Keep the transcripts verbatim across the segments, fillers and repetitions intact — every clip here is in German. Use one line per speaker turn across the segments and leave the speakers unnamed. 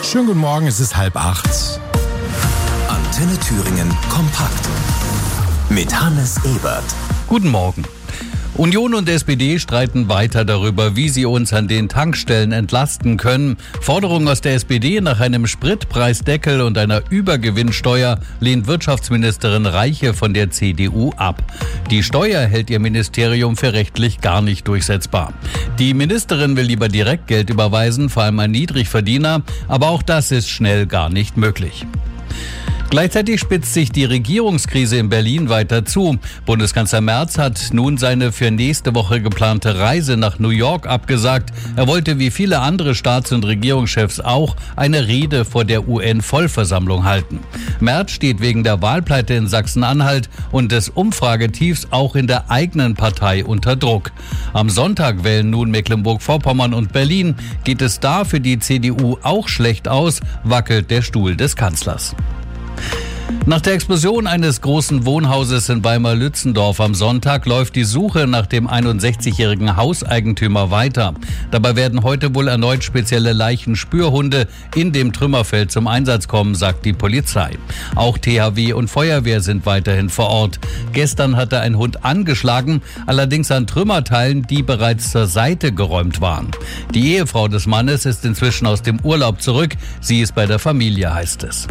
Schönen guten Morgen, es ist halb acht.
Antenne Thüringen kompakt mit Hannes Ebert.
Guten Morgen. Union und S P D streiten weiter darüber, wie sie uns an den Tankstellen entlasten können. Forderungen aus der S P D nach einem Spritpreisdeckel und einer Übergewinnsteuer lehnt Wirtschaftsministerin Reiche von der C D U ab. Die Steuer hält ihr Ministerium für rechtlich gar nicht durchsetzbar. Die Ministerin will lieber Direktgeld überweisen, vor allem an Niedrigverdiener, aber auch das ist schnell gar nicht möglich. Gleichzeitig spitzt sich die Regierungskrise in Berlin weiter zu. Bundeskanzler Merz hat nun seine für nächste Woche geplante Reise nach New York abgesagt. Er wollte wie viele andere Staats- und Regierungschefs auch eine Rede vor der U N-Vollversammlung halten. Merz steht wegen der Wahlpleite in Sachsen-Anhalt und des Umfragetiefs auch in der eigenen Partei unter Druck. Am Sonntag wählen nun Mecklenburg-Vorpommern und Berlin. Geht es da für die C D U auch schlecht aus, wackelt der Stuhl des Kanzlers. Nach der Explosion eines großen Wohnhauses in Weimar-Lützendorf am Sonntag läuft die Suche nach dem einundsechzigjährigen Hauseigentümer weiter. Dabei werden heute wohl erneut spezielle Leichenspürhunde in dem Trümmerfeld zum Einsatz kommen, sagt die Polizei. Auch T H W und Feuerwehr sind weiterhin vor Ort. Gestern hatte ein Hund angeschlagen, allerdings an Trümmerteilen, die bereits zur Seite geräumt waren. Die Ehefrau des Mannes ist inzwischen aus dem Urlaub zurück. Sie ist bei der Familie, heißt es.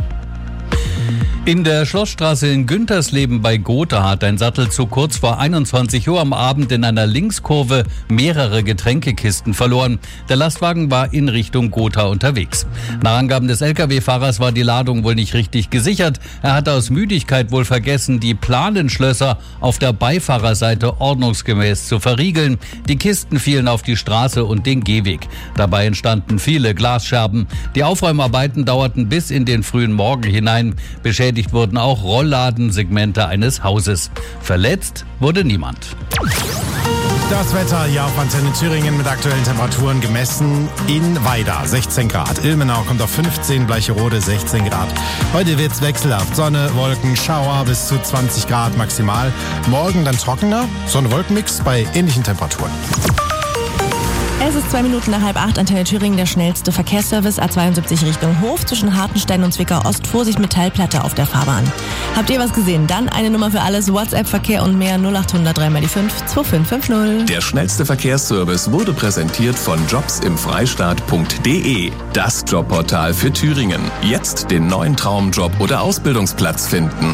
In der Schlossstraße in Güntersleben bei Gotha hat ein Sattelzug kurz vor einundzwanzig Uhr am Abend in einer Linkskurve mehrere Getränkekisten verloren. Der Lastwagen war in Richtung Gotha unterwegs. Nach Angaben des L K W-Fahrers war die Ladung wohl nicht richtig gesichert. Er hatte aus Müdigkeit wohl vergessen, die Planenschlösser auf der Beifahrerseite ordnungsgemäß zu verriegeln. Die Kisten fielen auf die Straße und den Gehweg. Dabei entstanden viele Glasscherben. Die Aufräumarbeiten dauerten bis in den frühen Morgen hinein. Beschädigt wurden auch Rolladensegmente eines Hauses. Verletzt wurde niemand.
Das Wetter hier auf Antenne Thüringen mit aktuellen Temperaturen gemessen in Weida sechzehn Grad. Ilmenau kommt auf fünfzehn, Bleicherode sechzehn Grad. Heute wird's wechselhaft. Sonne, Wolken, Schauer bis zu zwanzig Grad maximal. Morgen dann trockener, Sonne-Wolken-Mix bei ähnlichen Temperaturen.
Es ist zwei Minuten nach halb acht, Antenne Thüringen, der schnellste Verkehrsservice A zweiundsiebzig Richtung Hof zwischen Hartenstein und Zwickau Ost. Vorsicht, Metallplatte auf der Fahrbahn. Habt ihr was gesehen? Dann eine Nummer für alles, WhatsApp-Verkehr und mehr null acht hundert drei mal die fünf zwei fünf fünf null.
Der schnellste Verkehrsservice wurde präsentiert von jobs im freistaat punkt de. Das Jobportal für Thüringen. Jetzt den neuen Traumjob oder Ausbildungsplatz finden.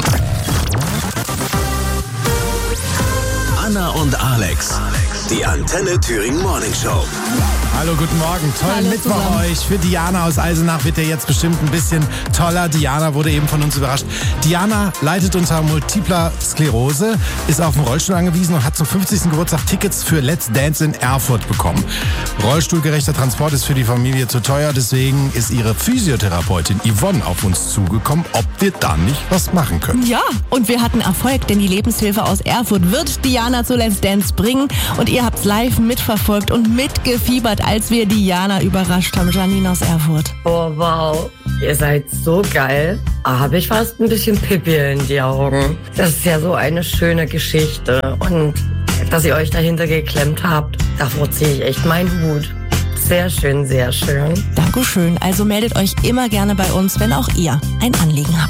Anna und Alex. Die Antenne Thüringen Morning Show.
Hallo, guten Morgen. Tollen
Hallo
Mittwoch
zusammen.
euch. Für Diana aus Eisenach wird der jetzt bestimmt ein bisschen toller. Diana wurde eben von uns überrascht. Diana leidet unter multipler Sklerose, ist auf den Rollstuhl angewiesen und hat zum fünfzigsten Geburtstag Tickets für Let's Dance in Erfurt bekommen. Rollstuhlgerechter Transport ist für die Familie zu teuer, deswegen ist ihre Physiotherapeutin Yvonne auf uns zugekommen, ob wir da nicht was machen können.
Ja, und wir hatten Erfolg, denn die Lebenshilfe aus Erfurt wird Diana zu Let's Dance bringen. Und ihr habt's live mitverfolgt und mitgefiebert, als wir Diana überrascht haben. Janine aus Erfurt.
Oh, wow. Ihr seid so geil. Da habe ich fast ein bisschen Pipi in die Augen. Das ist ja so eine schöne Geschichte. Und dass ihr euch dahinter geklemmt habt, davor ziehe ich echt meinen Hut. Sehr schön, sehr schön.
Dankeschön. Also meldet euch immer gerne bei uns, wenn auch ihr ein Anliegen habt.